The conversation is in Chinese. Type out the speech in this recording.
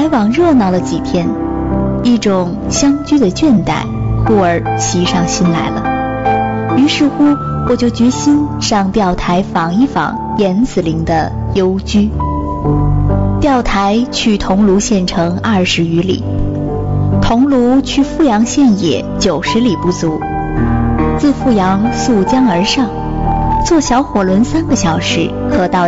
来往热闹了几天，一种相居的倦怠忽而袭上心来了。于是乎，我就决心上钓台访一访严子陵的幽居。钓台去桐庐县城20余里，桐庐去富阳县也90里不足。自富阳溯江而上，坐小火轮3个小时可到